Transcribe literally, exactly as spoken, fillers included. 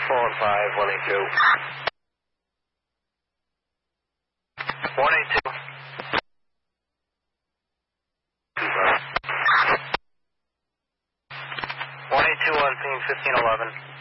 four one five, one eight two. one eight two. one eight two on ping fifteen eleven.